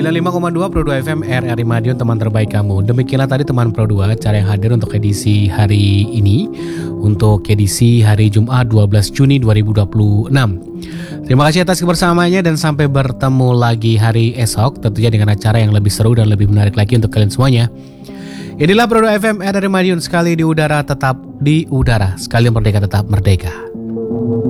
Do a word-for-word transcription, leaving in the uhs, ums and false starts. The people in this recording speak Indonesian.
sembilan puluh lima koma dua Pro dua F M R R I Madiun, teman terbaik kamu. Demikianlah tadi teman Pro dua cara yang hadir untuk edisi hari ini, untuk edisi hari Jumat dua belas Juni dua ribu dua puluh enam. Terima kasih atas kebersamaannya dan sampai bertemu lagi hari esok, tentunya dengan acara yang lebih seru dan lebih menarik lagi untuk kalian semuanya. Inilah Pro dua F M R R I Madiun, sekali di udara tetap di udara, sekali merdeka tetap merdeka.